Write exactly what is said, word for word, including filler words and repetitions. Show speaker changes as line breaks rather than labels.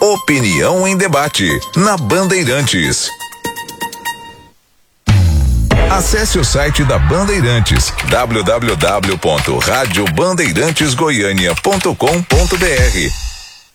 Opinião em debate, na Bandeirantes. Acesse o site da Bandeirantes, w w w ponto rádio bandeirantes goiânia ponto com ponto b r.